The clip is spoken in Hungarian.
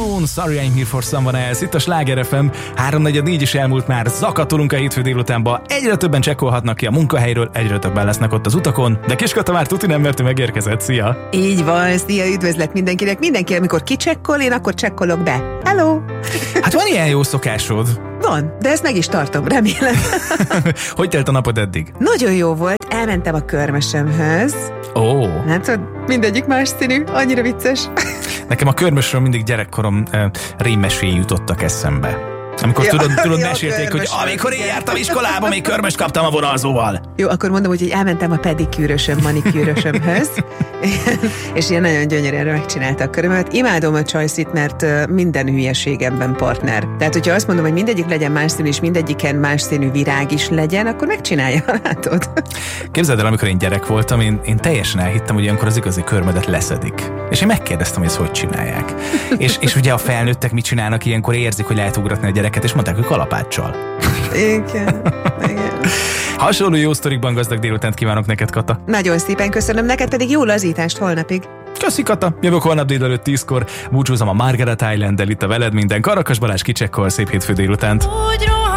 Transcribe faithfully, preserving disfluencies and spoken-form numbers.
Moon, Sorry I'm Here for Someone Else, itt a Sláger ef em, háromnegyed négy is elmúlt már, zakatolunk a hétfő délutánba, egyre többen csekkolhatnak ki a munkahelyről, egyre többen lesznek ott az utakon, de Kiskata már tuti nem, mert ő megérkezett, szia! Így van, szia, üdvözlet mindenkinek, mindenki, amikor kicsekkol, én akkor csekkolok be. Hello! Hát van ilyen jó szokásod? Van, de ezt meg is tartom, remélem. Hogy telt a napod eddig? Nagyon jó volt, elmentem a körmösömhöz. Ó. Oh. Látod, mindegyik más színű, annyira vicces. Nekem a körmösről mindig gyerekkorom uh, rémmeséi jutottak eszembe. Amikor ja, tudod, tudod ja, mesélték, hogy amikor én jártam iskolába, még körmöst kaptam a vonalzóval. Jó, akkor mondom, hogy elmentem a pedikűrösöm, manikűrösömhöz, és ilyen nagyon gyönyörűen megcsinálta a körömet. Imádom a Choice-it, mert minden hülyeségemben partner. Tehát, hogyha azt mondom, hogy mindegyik legyen más színű, és mindegyiken más színű virág is legyen, akkor megcsinálja, látod? Képzeld el, amikor én gyerek voltam, én, én teljesen elhittem, hogy ilyenkor az igazi körmödet leszedik. És én megkérdeztem, hogy ezt hogy csinálják. és, és ugye a felnőttek mit csinálnak, ilyenkor érzik, hogy lehet ugratni a gyereket, és mondták, hogy kalapáccsal. Igen, igen. Hasonló jó sztorikban gazdag délutánt kívánok neked, Kata. Nagyon szépen köszönöm, neked pedig jó lazítást holnapig. Köszi, Kata. Jövök holnap délelőtt tízkor, búcsúzom a Margaret Island-del, itt a veled minden. Karakas Balázs kicsekkol, szép hétfő délutánt.